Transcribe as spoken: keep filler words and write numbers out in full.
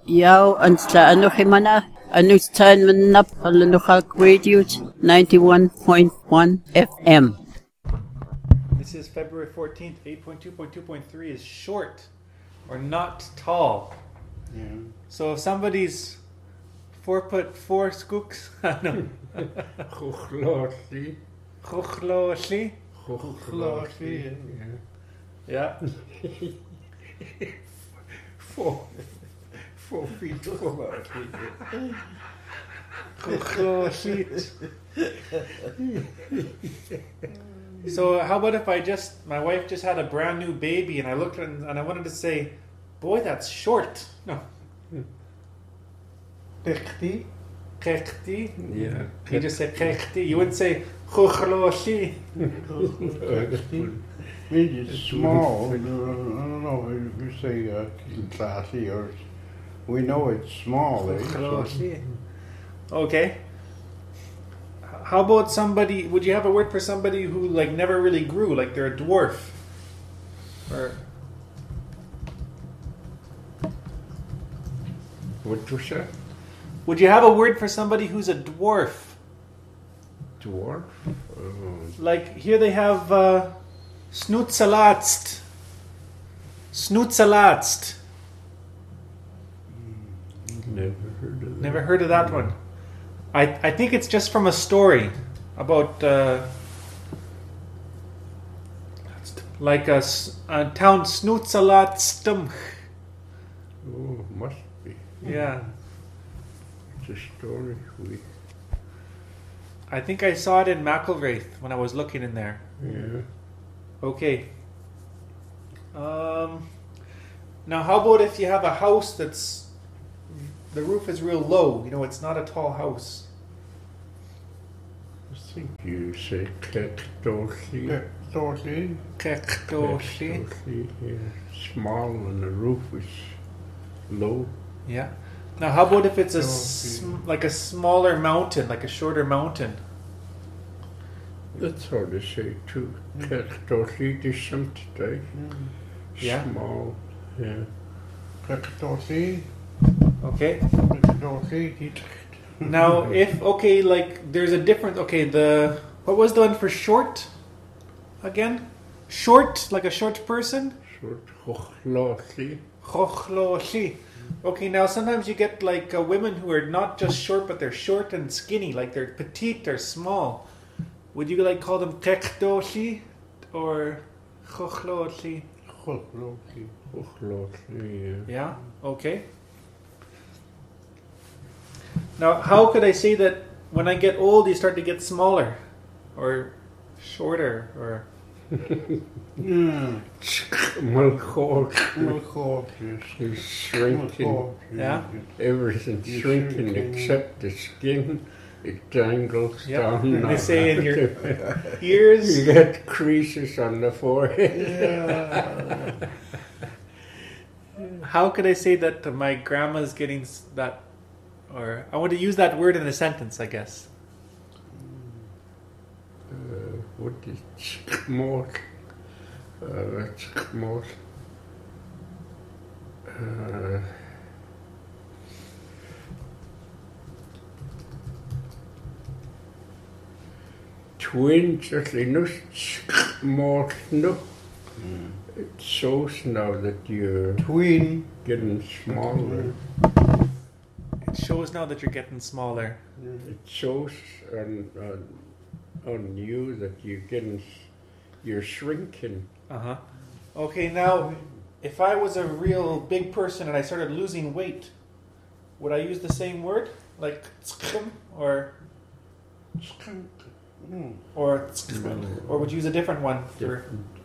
Yao and Sla Anohimana, Anustan Manap, Alanuhak Radio, ninety-one point one F M. This is February fourteenth, eight point two point two point three is short or not tall. Yeah. So if somebody's four foot four skooks, no. Chochlosli. Chochlosli. Chochlosli. Yeah. Four. Four feet four. Chochlosli. So how about if I just, my wife just had a brand new baby and I looked at and, and I wanted to say, boy, that's short. No. Pechti. Kechti. Yeah. You just say kechti. You wouldn't say chochlosli. Maybe it's small. I don't know if you say uh, classy or we know it's small. Eh? Chochlosli. Okay. How about somebody, would you have a word for somebody who like never really grew, like they're a dwarf? Or What was that? would you have a word for somebody who's a dwarf? Dwarf? Oh. Like here they have uh, snoetsalatst. Snoetsalatst. Never heard of that. Never heard of that one. I I think it's just from a story about uh, like a, s- a town Snoetsalatstum. Oh, must be. Yeah. It's a story. We, I think I saw it in McElwraith when I was looking in there. yeah. Okay. Um, now, how about if you have a house that's the roof is real low? You know, it's not a tall house. I think you say Kektoshi. Kektoshi. Kektoshi. Kektoshi, yeah. Small and the roof is low. Yeah. Now, how about if it's a sm- like a smaller mountain, like a shorter mountain? That's hard to say too. Kektoshi is something. Yeah. Small, yeah. Kektoshi. Okay. Kektoshi. Now, if okay, like there's a different. Okay, the what was the one for short? Again, short, like a short person. Short. Chochloshi. Chochloshi. Okay, now sometimes you get like uh, women who are not just short, but they're short and skinny, like they're petite, they're small. Would you like call them kektoshi or chochloshi? Chochloshi. Chochloshi, yeah. Yeah. Okay. Now, how could I say that when I get old, you start to get smaller, or shorter, or Yeah. Malchor. Malchor is shrinking. Yeah. Everything's shrinking except the skin. It dangles yeah? down. They say in your ears. You get creases on the forehead. Yeah. How could I say that my grandma's getting s- that, or I want to use that word in a sentence, I guess. Uh, what is chkmol? Uh, chkmol. Uh, twins, actually, no chkmol, no. It shows now that you're Twin. getting smaller. It shows now that you're getting smaller. It shows on, on on you that you're getting, you're shrinking. Uh huh. Okay, now, if I was a real big person and I started losing weight, would I use the same word, like tskrim, or or tskrim, or would you use a different one for? Different.